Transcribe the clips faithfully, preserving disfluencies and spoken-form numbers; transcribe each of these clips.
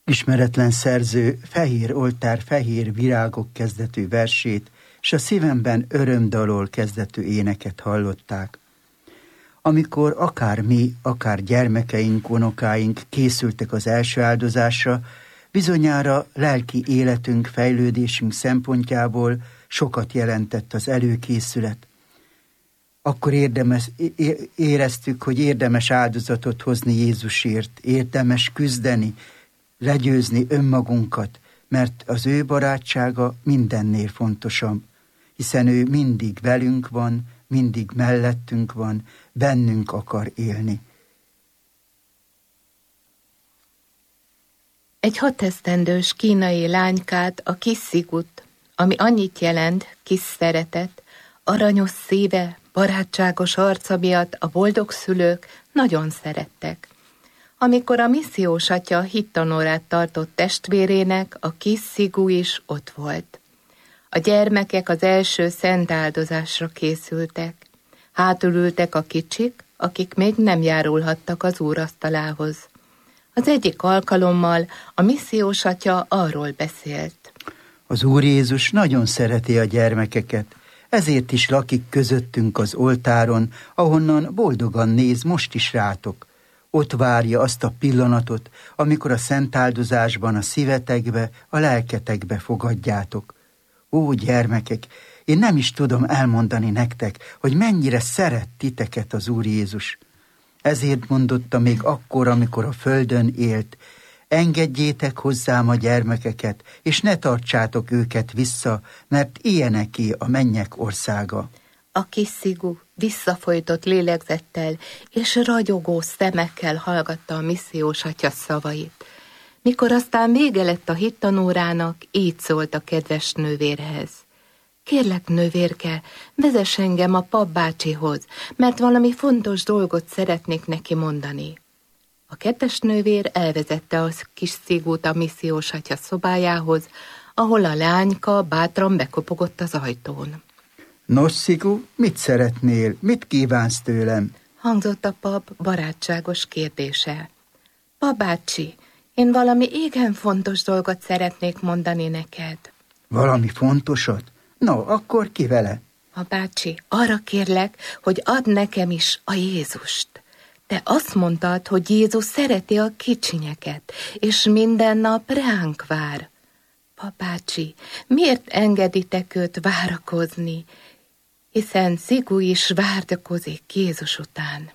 Ismeretlen szerző fehér oltár, fehér virágok kezdetű versét, és a szívemben örömdalol kezdetű éneket hallották. Amikor akár mi, akár gyermekeink, unokáink készültek az első áldozásra, bizonyára lelki életünk, fejlődésünk szempontjából sokat jelentett az előkészület. Akkor érdemes, éreztük, hogy érdemes áldozatot hozni Jézusért, érdemes küzdeni, legyőzni önmagunkat, mert az ő barátsága mindennél fontosabb, hiszen ő mindig velünk van, mindig mellettünk van, bennünk akar élni. Egy hat esztendős kínai lánykát, a kis Sigut, ami annyit jelent, kis szeretet, aranyos szíve, barátságos arca miatt a boldog szülők nagyon szerettek. Amikor a missziós atya hittanórát tartott testvérének, a kis Sigu is ott volt. A gyermekek az első szent áldozásra készültek. Hátul ültek a kicsik, akik még nem járulhattak az úrasztalához. Az egyik alkalommal a missziós atya arról beszélt. Az Úr Jézus nagyon szereti a gyermekeket, ezért is lakik közöttünk az oltáron, ahonnan boldogan néz most is rátok. Ott várja azt a pillanatot, amikor a szent áldozásban a szívetekbe, a lelketekbe fogadjátok. Ó, gyermekek, én nem is tudom elmondani nektek, hogy mennyire szeret titeket az Úr Jézus. Ezért mondotta még akkor, amikor a földön élt, engedjétek hozzám a gyermekeket, és ne tartsátok őket vissza, mert ilyeneké a mennyek országa. A kis Sigu visszafolytott lélegzettel és ragyogó szemekkel hallgatta a missziós atya szavait. Mikor aztán vége lett a hittanórának, így szólt a kedves nővérhez. Kérlek, nővérke, vezess engem a papbácsihoz, mert valami fontos dolgot szeretnék neki mondani. A kedves nővér elvezette a kis Sigut a missziós atya szobájához, ahol a lányka bátran bekopogott az ajtón. Nos, Sigu, mit szeretnél? Mit kívánsz tőlem? Hangzott a pap barátságos kérdése. Papbácsi, én valami igen fontos dolgot szeretnék mondani neked. Valami fontosat? No, akkor ki vele? A bácsi, arra kérlek, hogy add nekem is a Jézust. Te azt mondtad, hogy Jézus szereti a kicsinyeket, és minden nap ránk vár. Papácsi, miért engeditek őt várakozni? Hiszen Sigu is várdakozik Jézus után.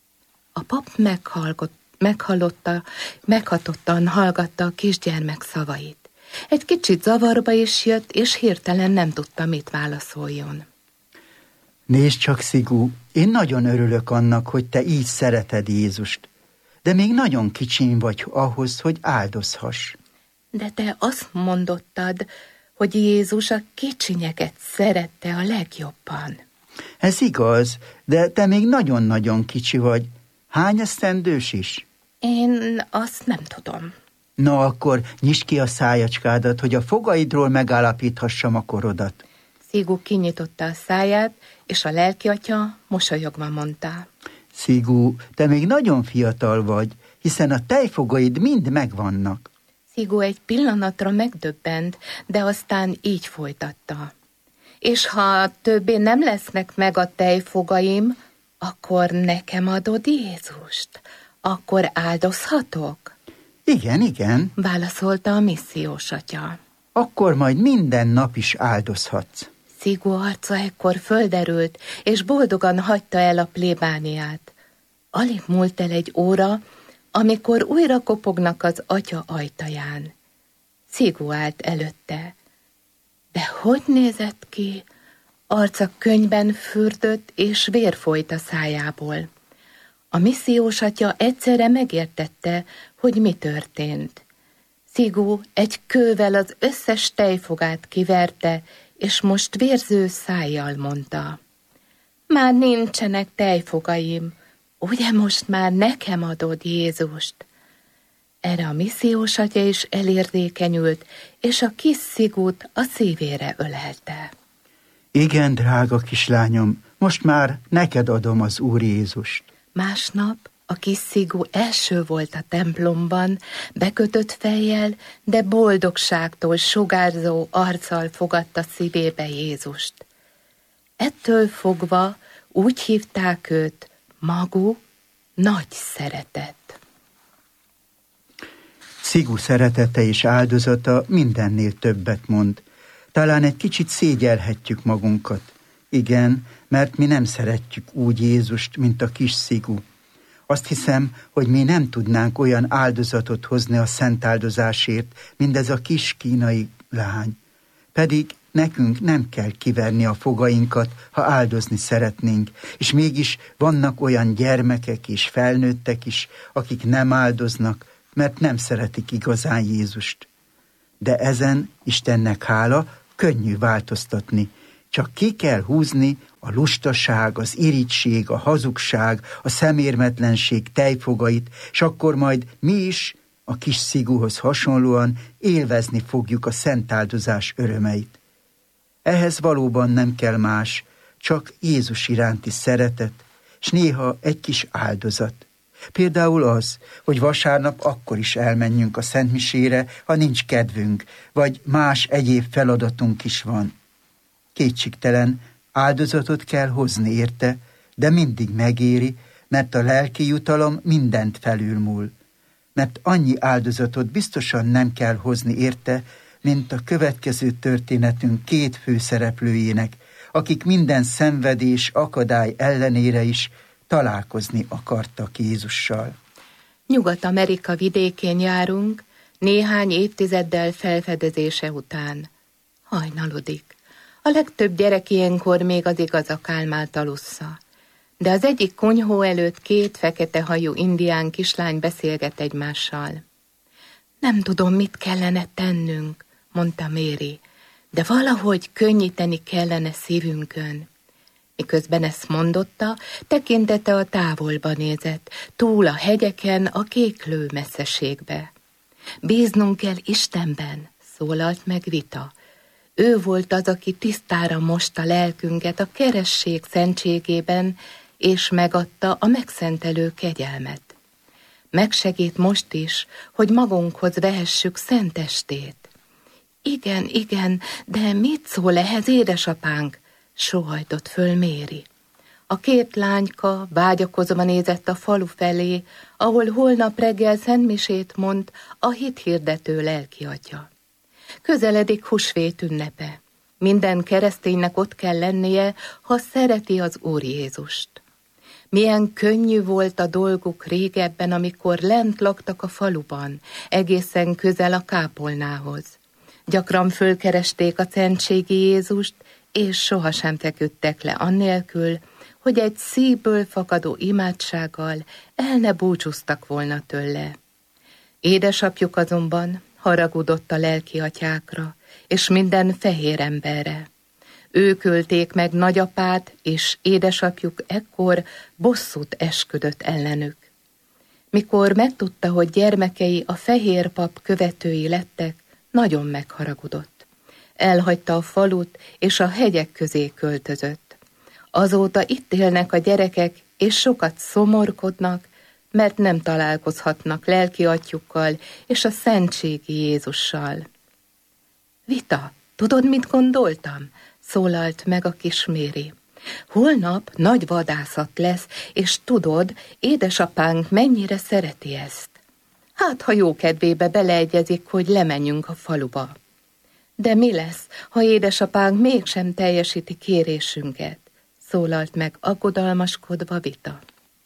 A pap meghallgott, meghallotta, meghatottan hallgatta a kisgyermek szavait. Egy kicsit zavarba is jött, és hirtelen nem tudta, mit válaszoljon. Nézd csak, Sigu, én nagyon örülök annak, hogy te így szereted Jézust, de még nagyon kicsin vagy ahhoz, hogy áldozhass. De te azt mondottad, hogy Jézus a kicsinyeket szerette a legjobban. Ez igaz, de te még nagyon-nagyon kicsi vagy. Hány esztendős is? Én azt nem tudom. Na akkor nyisd ki a szájacskádat, hogy a fogaidról megállapíthassam a korodat. Sigu kinyitotta a száját, és a lelkiatya mosolyogva mondta. Sigu, te még nagyon fiatal vagy, hiszen a tejfogaid mind megvannak. Sigu egy pillanatra megdöbbent, de aztán így folytatta. És ha többé nem lesznek meg a tejfogaim, akkor nekem adod Jézust? Akkor áldozhatok? Igen, igen, válaszolta a missziós atya. Akkor majd minden nap is áldozhatsz. Sigu arca ekkor földerült, és boldogan hagyta el a plébániát. Alig múlt el egy óra, amikor újra kopognak az atya ajtaján. Sigu állt előtte. De hogy nézett ki? Arca könnyben fürdött, és vér folyt a szájából. A missziós atya egyszerre megértette, hogy mi történt. Sigu egy kővel az összes tejfogát kiverte, és most vérző szájjal mondta. Már nincsenek tejfogaim, ugye most már nekem adod Jézust? Erre a missziós atya is elérzékenyült, és a kis Sigut a szívére ölelte. Igen, drága kislányom, most már neked adom az Úr Jézust. Másnap A kis Szigu első volt a templomban, bekötött fejjel, de boldogságtól sugárzó arccal fogadta szívébe Jézust. Ettől fogva úgy hívták őt Magu, nagy szeretet. Szigu szeretete és áldozata mindennél többet mond. Talán egy kicsit szégyelhetjük magunkat. Igen, mert mi nem szeretjük úgy Jézust, mint a kis Szigu. Azt hiszem, hogy mi nem tudnánk olyan áldozatot hozni a szent áldozásért, mint ez a kis kínai lány. Pedig nekünk nem kell kiverni a fogainkat, ha áldozni szeretnénk, és mégis vannak olyan gyermekek és felnőttek is, akik nem áldoznak, mert nem szeretik igazán Jézust. De ezen, Istennek hála, könnyű változtatni. Csak ki kell húzni a lustaság, az irigység, a hazugság, a szemérmetlenség tejfogait, és akkor majd mi is, a kis Sziguhoz hasonlóan élvezni fogjuk a szent áldozás örömeit. Ehhez valóban nem kell más, csak Jézus iránti szeretet, és néha egy kis áldozat. Például az, hogy vasárnap akkor is elmenjünk a szentmisére, ha nincs kedvünk, vagy más egyéb feladatunk is van. Kétségtelen áldozatot kell hozni érte, de mindig megéri, mert a lelki jutalom mindent felülmúl. Mert annyi áldozatot biztosan nem kell hozni érte, mint a következő történetünk két főszereplőjének, akik minden szenvedés, akadály ellenére is találkozni akartak Jézussal. Nyugat-Amerika vidékén járunk, néhány évtizeddel felfedezése után. Hajnalodik. A legtöbb gyerek ilyenkor még az igazak álmát alussza. De az egyik konyhó előtt két fekete hajú indián kislány beszélget egymással. Nem tudom, mit kellene tennünk, mondta Méri, de valahogy könnyíteni kellene szívünkön. Miközben ezt mondotta, tekintete a távolba nézett, túl a hegyeken, a kéklő messzeségbe. Bíznunk kell Istenben, szólalt meg Vita. Ő volt az, aki tisztára mosta lelkünket a keresség szentségében, és megadta a megszentelő kegyelmet. Megsegít most is, hogy magunkhoz vehessük szentestét. Igen, igen, de mit szól ehhez édesapánk? Sóhajtott föl Méri. A két lányka vágyakozva nézett a falu felé, ahol holnap reggel szentmisét mond a hithirdető lelkiatya. Közeledik húsvét ünnepe. Minden kereszténynek ott kell lennie, ha szereti az Úr Jézust. Milyen könnyű volt a dolguk régebben, amikor lent laktak a faluban, egészen közel a kápolnához. Gyakran fölkeresték a szentségi Jézust, és sohasem feküdtek le annélkül, hogy egy szívből fakadó imádsággal el ne búcsúztak volna tőle. Édesapjuk azonban haragudott a lelkiatyákra, és minden fehér emberre. Ők ölték meg nagyapát, és édesapjuk ekkor bosszút esküdött ellenük. Mikor megtudta, hogy gyermekei a fehér pap követői lettek, nagyon megharagudott. Elhagyta a falut, és a hegyek közé költözött. Azóta itt élnek a gyerekek, és sokat szomorkodnak, mert nem találkozhatnak lelki atyukkal és a szentségi Jézussal. Vita, tudod, mit gondoltam? Szólalt meg a kis Méri. Holnap nagy vadászat lesz, és tudod, édesapánk mennyire szereti ezt. Hát, ha jó kedvébe beleegyezik, hogy lemenjünk a faluba. De mi lesz, ha édesapánk mégsem teljesíti kérésünket? Szólalt meg aggodalmaskodva Vita.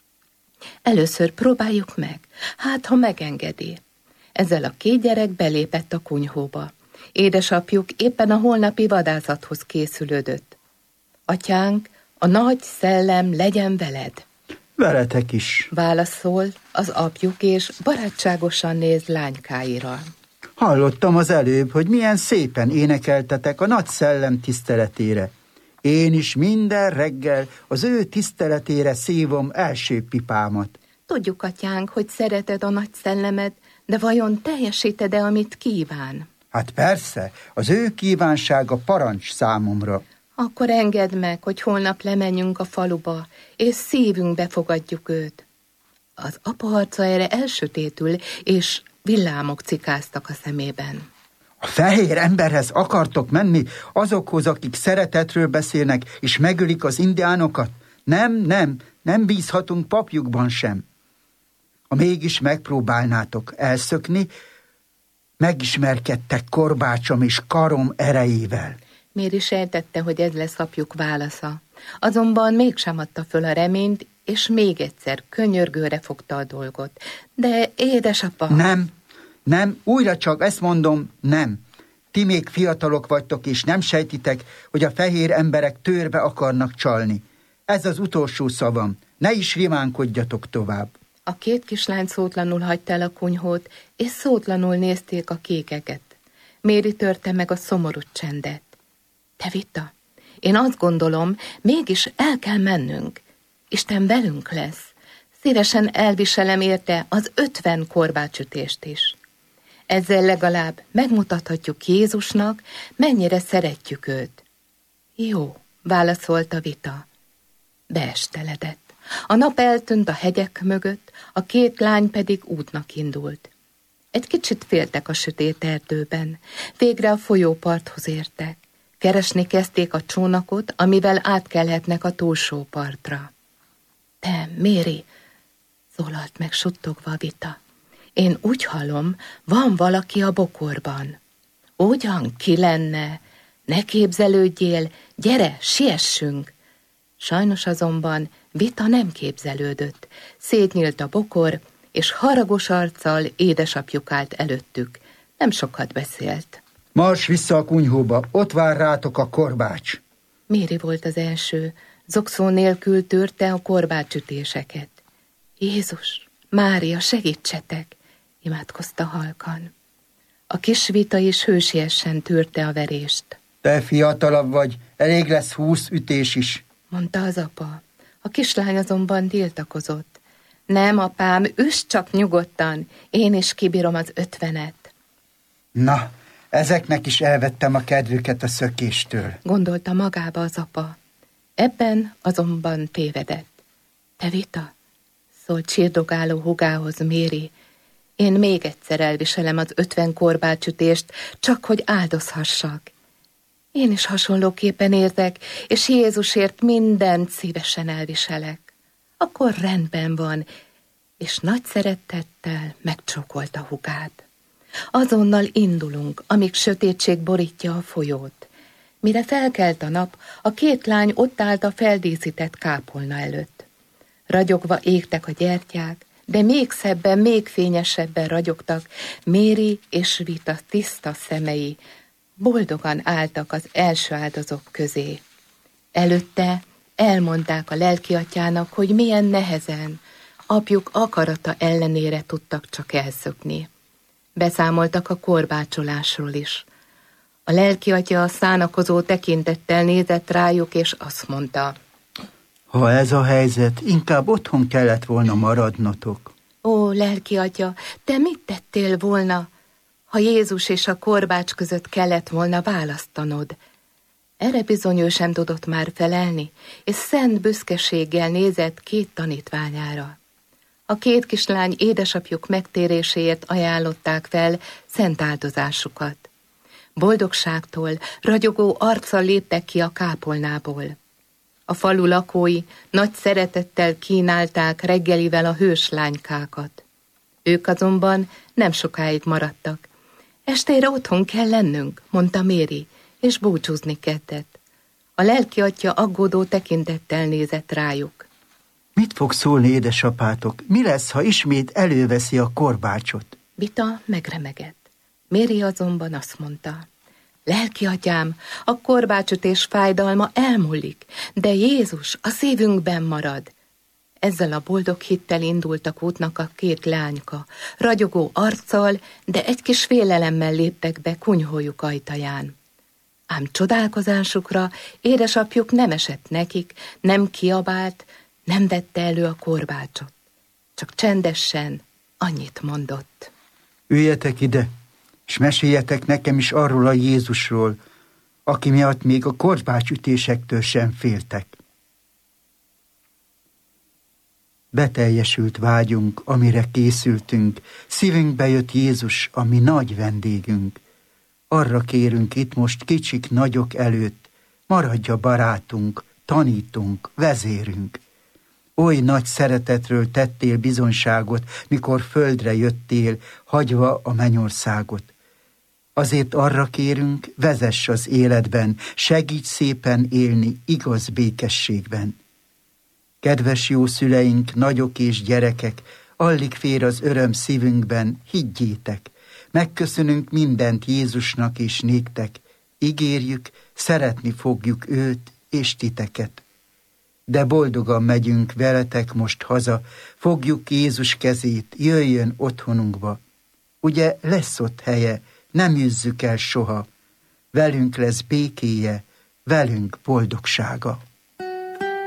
Először próbáljuk meg, hát ha megengedi. Ezzel a két gyerek belépett a kunyhóba. Édesapjuk éppen a holnapi vadászathoz készülődött. Atyánk, a nagy szellem legyen veled. Veletek is. Válaszol az apjuk, és barátságosan néz lánykáira. Hallottam az előbb, hogy milyen szépen énekeltetek a nagy szellem tiszteletére. Én is minden reggel az ő tiszteletére szívom első pipámat. Tudjuk, atyánk, hogy szereted a nagy szellemet, de vajon teljesíted-e, amit kíván? Hát persze, az ő kívánsága parancs számomra. Akkor engedd meg, hogy holnap lemenjünk a faluba, és szívünkbe fogadjuk őt. Az apa arca erre elsötétül, és villámok cikáztak a szemében. A fehér emberhez akartok menni, azokhoz, akik szeretetről beszélnek, és megölik az indiánokat? Nem, nem, nem bízhatunk papjukban sem. Ha mégis megpróbálnátok elszökni, megismerkedtek korbácsom és karom erejével. Méri sejtette, hogy ez lesz apjuk válasza. Azonban mégsem adta föl a reményt, és még egyszer könyörgőre fogta a dolgot. De édesapa... Nem, nem, újra csak ezt mondom, nem. Ti még fiatalok vagytok, és nem sejtitek, hogy a fehér emberek tőrbe akarnak csalni. Ez az utolsó szavam. Ne is rimánkodjatok tovább. A két kislány szótlanul hagyta el a kunyhót, és szótlanul nézték a kékeket. Méri törte meg a szomorú csendet. Te Vita, én azt gondolom, mégis el kell mennünk. Isten velünk lesz. Szívesen elviselem érte az ötven korbácsütést is. Ezzel legalább megmutathatjuk Jézusnak, mennyire szeretjük őt. Jó, válaszolta Vita. Beesteledett. A nap eltűnt a hegyek mögött, a két lány pedig útnak indult. Egy kicsit féltek a sötét erdőben. Végre a folyóparthoz értek. Keresni kezdték a csónakot, amivel átkelhetnek a túlsó partra. Te, Méri, szólalt meg suttogva Vita. Én úgy hallom, van valaki a bokorban. Ugyan ki lenne? Ne képzelődjél, gyere, siessünk! Sajnos azonban Vita nem képzelődött. Szétnyílt a bokor, és haragos arccal édesapjuk állt előttük. Nem sokat beszélt. Mars vissza a kunyhóba, ott vár rátok a korbács. Méri volt az első, zokszó nélkül tűrte a korbácsütéseket. Jézus, Mária, segítsetek! Imádkozta halkan. A kis Vita is hősiesen tűrte a verést. Te fiatalabb vagy, elég lesz húsz ütés is, mondta az apa. A kislány azonban tiltakozott. Nem, apám, üss csak nyugodtan, én is kibírom az ötvenet. Na, ezeknek is elvettem a kedvüket a szökéstől, gondolta magába az apa. Ebben azonban tévedett. Te Vita, szólt csirdogáló húgához Méri, én még egyszer elviselem az ötven korbácsütést, csak hogy áldozhassak. Én is hasonlóképpen érzek, és Jézusért mindent szívesen elviselek. Akkor rendben van, és nagy szeretettel megcsókolta hugát. Azonnal indulunk, amíg sötétség borítja a folyót. Mire felkelt a nap, a két lány ott állt a feldíszített kápolna előtt. Ragyogva égtek a gyertyák, de még szebben, még fényesebben ragyogtak Méri és Vita tiszta szemei, boldogan álltak az első áldozók közé. Előtte elmondták a lelkiatyának, hogy milyen nehezen, apjuk akarata ellenére tudtak csak elszökni. Beszámoltak a korbácsolásról is. A lelkiatya a szánakozó tekintettel nézett rájuk, és azt mondta: ha ez a helyzet, inkább otthon kellett volna maradnotok. Ó, lelkiatya, te mit tettél volna, ha Jézus és a korbács között kellett volna választanod? Erre bizony ő sem tudott már felelni, és szent büszkeséggel nézett két tanítványára. A két kislány édesapjuk megtéréséért ajánlották fel szent áldozásukat. Boldogságtól, ragyogó arccal léptek ki a kápolnából. A falu lakói nagy szeretettel kínálták reggelivel a hős lánykákat. Ők azonban nem sokáig maradtak. Estére otthon kell lennünk, mondta Méri, és búcsúzni kezdett. A lelkiatya aggódó tekintettel nézett rájuk. Mit fog szólni édesapátok? Mi lesz, ha ismét előveszi a korbácsot? Vita megremegett. Méri azonban azt mondta: lelkiatyám, a korbácsütés fájdalma elmúlik, de Jézus a szívünkben marad. Ezzel a boldog hittel indultak útnak a két lányka, ragyogó arccal, de egy kis félelemmel léptek be kunyhójuk ajtaján. Ám csodálkozásukra édesapjuk nem esett nekik, nem kiabált, nem vette elő a korbácsot. Csak csendesen annyit mondott: üljetek ide, és meséljetek nekem is arról a Jézusról, aki miatt még a korbácsütésektől sem féltek. Beteljesült vágyunk, amire készültünk, szívünkbe jött Jézus, a mi nagy vendégünk. Arra kérünk itt most kicsik nagyok előtt, maradj a barátunk, tanítunk, vezérünk. Oly nagy szeretetről tettél bizonyságot, mikor földre jöttél, hagyva a mennyországot. Azért arra kérünk, vezess az életben, segíts szépen élni igaz békességben. Kedves jó szüleink, nagyok és gyerekek, alig fér az öröm szívünkben, higgyétek, megköszönünk mindent Jézusnak és néktek, ígérjük, szeretni fogjuk őt és titeket. De boldogan megyünk veletek most haza, fogjuk Jézus kezét, jöjjön otthonunkba. Ugye lesz ott helye, nem üzzük el soha, velünk lesz békéje, velünk boldogsága.